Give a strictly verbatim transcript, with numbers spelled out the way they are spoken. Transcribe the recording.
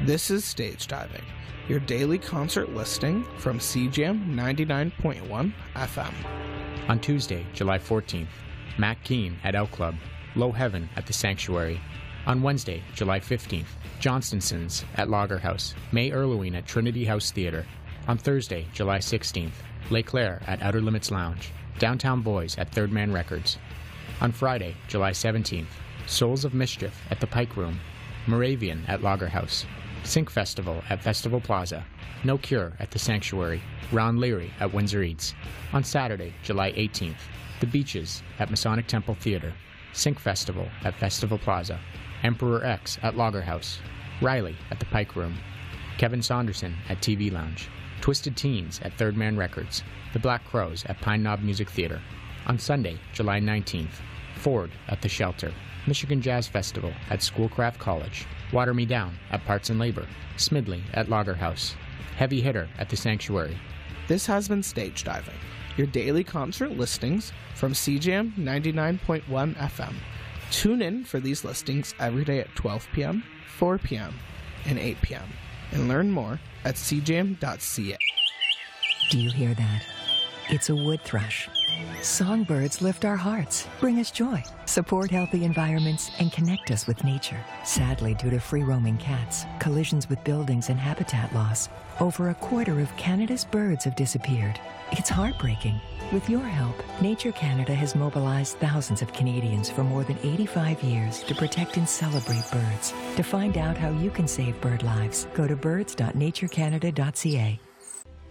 This is Stage Diving, your daily concert listing from C J A M ninety-nine point one F M. On Tuesday, July fourteenth, Matt Keane at Elk Club, Low Heaven at The Sanctuary. On Wednesday, July fifteenth, Johnston's at Lager House, May Erlewine at Trinity House Theatre. On Thursday, July sixteenth, Les Claire at Outer Limits Lounge, Downtown Boys at Third Man Records. On Friday, July seventeenth, Souls of Mischief at the Pike Room, Moravian at Lager House, Sync Festival at Festival Plaza, No Cure at The Sanctuary, Ron Leary at Windsor Eats. On Saturday, July eighteenth, The Beaches at Masonic Temple Theatre, Sync Festival at Festival Plaza, Emperor X at Lager House, Riley at the Pike Room, Kevin Saunderson at T V Lounge, Twisted Teens at Third Man Records, The Black Crows at Pine Knob Music Theatre. On Sunday, July nineteenth, Ford at The Shelter, Michigan Jazz Festival at Schoolcraft College, Water Me Down at Parts and Labor, Smidley at Lager House, Heavy Hitter at The Sanctuary. This has been Stage Diving, your daily concert listings from C J A M ninety-nine point one F M. Tune in for these listings every day at twelve p.m., four p.m., and eight p.m. and learn more at c j m dot c a. Do you hear that? It's a wood thrush. Songbirds lift our hearts, bring us joy, support healthy environments, and connect us with nature. Sadly, due to free-roaming cats, collisions with buildings, and habitat loss, over a quarter of Canada's birds have disappeared. It's heartbreaking. With your help, Nature Canada has mobilized thousands of Canadians for more than eighty-five years to protect and celebrate birds. To find out how you can save bird lives, go to birds dot nature canada dot c a.